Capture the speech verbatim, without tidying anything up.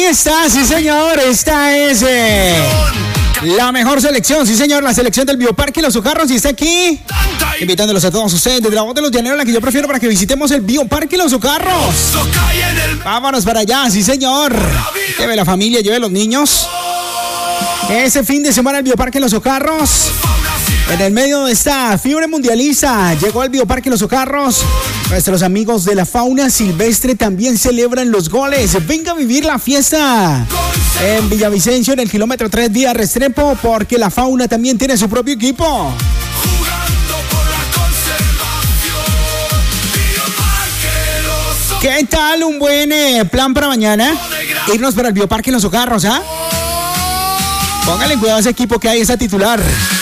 está, sí señor, esta es eh, la mejor selección, sí señor, la selección del Bioparque Los Socarros y está aquí invitándolos a todos ustedes desde la voz de los llaneros, la que yo prefiero para que visitemos el Bioparque Los Socarros. Vámonos para allá, sí señor. Lleve la familia, lleve los niños. Ese fin de semana el Bioparque Los Socarros. En el medio de esta fiebre mundialista, llegó al Bioparque Los Socarros. Nuestros amigos de la fauna silvestre también celebran los goles. Venga a vivir la fiesta en Villavicencio, en el kilómetro tres vía Restrepo, porque la fauna también tiene su propio equipo. ¿Qué tal? Un buen eh, plan para mañana. Irnos para el Bioparque Los Socarros, ¿ah? ¿eh? Póngale cuidado a ese equipo que hay, esa titular.